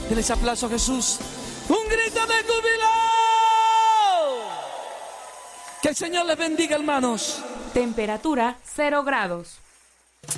Denle ese aplauso a Jesús. ¡Un grito de júbilo! Que el Señor les bendiga, hermanos. Temperatura 0 grados.